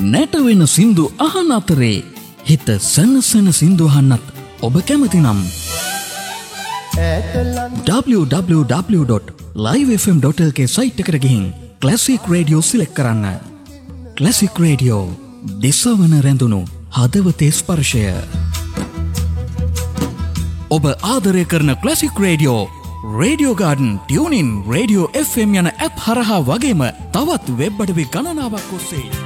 නැටවෙන සින්දු අහන අතරේ හිත සනසන සින්දු අහන්නත් ඔබ කැමති නම් www.livefm.lk සයිට් එකට ගිහින් ක්ලාසික් රේඩියෝ සිලෙක්ට් කරන්න. ක්ලාසික් රේඩියෝ දිසවන රැඳුණු හදවතේ ස්පර්ශය. ඔබ ආදරය කරන classic radio, radio garden, tuning, radio FM යන ඇප් හරහා වගේම තවත් වෙබ් අඩවි ගණනාවක් ඔස්සේ